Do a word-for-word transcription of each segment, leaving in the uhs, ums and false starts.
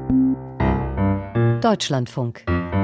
Deutschlandfunk.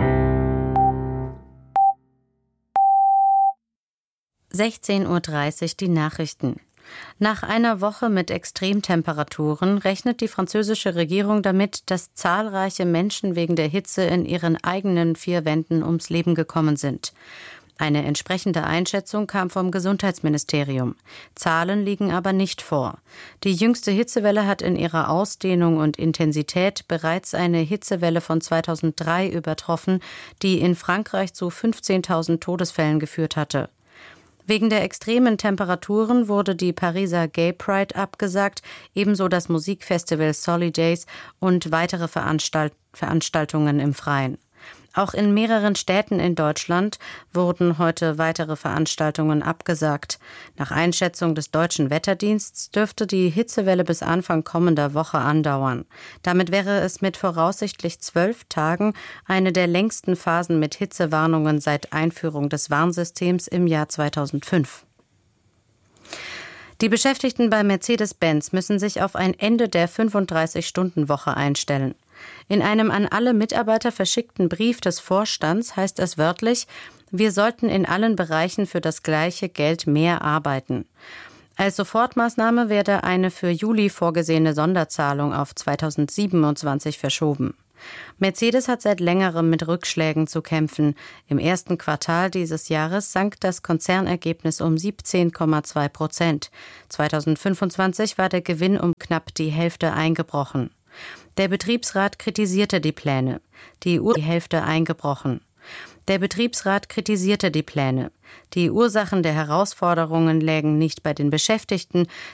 sechzehn Uhr dreißig die Nachrichten. Nach einer Woche mit Extremtemperaturen rechnet die französische Regierung damit, dass zahlreiche Menschen wegen der Hitze in ihren eigenen vier Wänden ums Leben gekommen sind. Eine entsprechende Einschätzung kam vom Gesundheitsministerium. Zahlen liegen aber nicht vor. Die jüngste Hitzewelle hat in ihrer Ausdehnung und Intensität bereits eine Hitzewelle von zweitausenddrei übertroffen, die in Frankreich zu fünfzehntausend Todesfällen geführt hatte. Wegen der extremen Temperaturen wurde die Pariser Gay Pride abgesagt, ebenso das Musikfestival Solidays und weitere Veranstalt- Veranstaltungen im Freien. Auch in mehreren Städten in Deutschland wurden heute weitere Veranstaltungen abgesagt. Nach Einschätzung des Deutschen Wetterdienstes dürfte die Hitzewelle bis Anfang kommender Woche andauern. Damit wäre es mit voraussichtlich zwölf Tagen eine der längsten Phasen mit Hitzewarnungen seit Einführung des Warnsystems im Jahr zweitausendfünf. Die Beschäftigten bei Mercedes-Benz müssen sich auf ein Ende der fünfunddreißig-Stunden-Woche einstellen. In einem an alle Mitarbeiter verschickten Brief des Vorstands heißt es wörtlich: Wir sollten in allen Bereichen für das gleiche Geld mehr arbeiten. Als Sofortmaßnahme werde eine für Juli vorgesehene Sonderzahlung auf zweitausendsiebenundzwanzig verschoben. Mercedes hat seit längerem mit Rückschlägen zu kämpfen. Im ersten Quartal dieses Jahres sank das Konzernergebnis um siebzehn Komma zwei Prozent. zweitausendfünfundzwanzig war der Gewinn um knapp die Hälfte eingebrochen. Der Betriebsrat kritisierte die Pläne. Die Ur- die Hälfte eingebrochen. Der Betriebsrat kritisierte die Pläne. Die Ursachen der Herausforderungen lägen nicht bei den Beschäftigten,